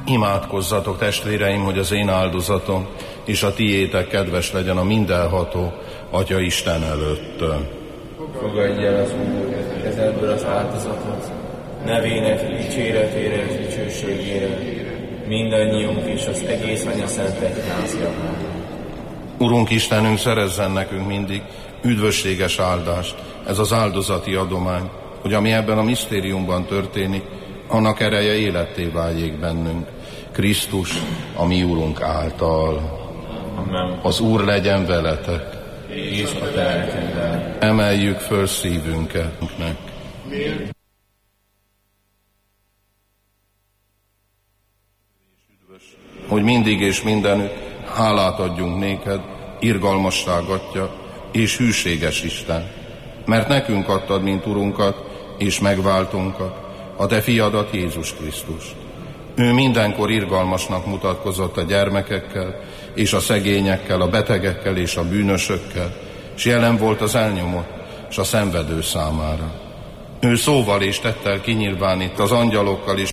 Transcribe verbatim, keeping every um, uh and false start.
Imádkozzatok, testvéreim, hogy az én áldozatom és a tiétek kedves legyen a mindenható Atya Isten előtt. Fogadj el az Úr kezedből az áldozatot, nevének dicséretére és dicsőségére, mindannyiunk és az egész Anyaszent Egyház javára. Urunk Istenünk, szerezzen nekünk mindig üdvösséges áldást, ez az áldozati adomány, hogy ami ebben a misztériumban történik, annak ereje életté váljék bennünk. Krisztus, a mi Úrunk által. Amen. Az Úr legyen veletek. És a te lelkeddel. Emeljük föl szívünket. Hogy mindig és mindenütt hálát adjunk néked, irgalmasság Atya és hűséges Isten, mert nekünk adtad, mint Urunkat és megváltunkat, a te fiadat, Jézus Krisztust. Ő mindenkor irgalmasnak mutatkozott a gyermekekkel és a szegényekkel, a betegekkel és a bűnösökkel, és jelen volt az elnyomott és a szenvedő számára. Ő szóval és tettel kinyilvánít az angyalokkal és